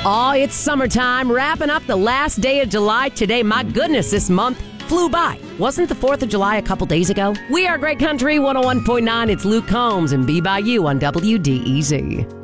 Oh, it's summertime, wrapping up the last day of July today. My goodness, this month flew by. Wasn't the 4th of July a couple days ago? We are Great Country 101.9. It's Luke Combs and Be By You on WDEZ.